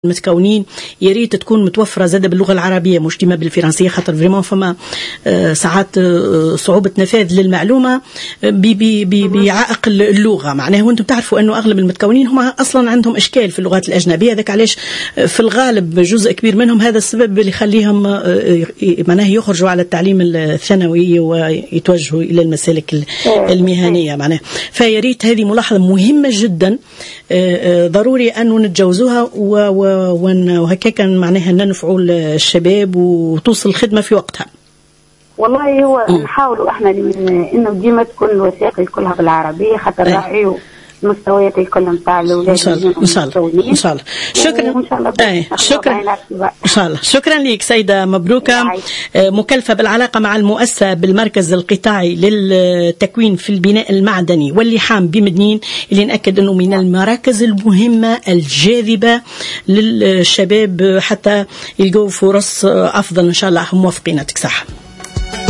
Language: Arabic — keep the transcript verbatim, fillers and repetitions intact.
المتكونين يا ريت تكون متوفره زاده باللغه العربيه مش ديما بالفرنسيه، خاطر فريمون فما ساعات صعوبه نفاذ للمعلومه بعائق اللغه. معناه وانتم تعرفوا انه اغلب المتكونين هم اصلا عندهم اشكال في اللغات الاجنبيه، هذاك علاش في الغالب جزء كبير منهم هذا السبب اللي يخليهم معناه يخرجوا على التعليم الثانوي ويتوجهوا الى المسالك المهنيه. معناه فيا ريت هذه ملاحظه مهمه جدا ضروري انه نتجاوزوها وهكاك معناها ننفعوا الشباب وتوصل الخدمه في وقتها. والله هو نحاولوا احنا انه ديما تكون الوثائق كلها بالعربيه خاطر راعيوا مستويات الكل نتاع الاولاد. ان شاء الله ان شاء الله ان شاء الله. شكرا ان شاء الله. اي شكرا ان شاء الله. شكرا لك سيده مبروكه، مكلفه بالعلاقه مع المؤسسه بالمركز القطاعي للتكوين في البناء المعدني واللحام بمدنين، اللي ناكد انه من المراكز المهمه الجاذبه للشباب حتى يلقوا فرص افضل ان شاء الله. موافقينك صح.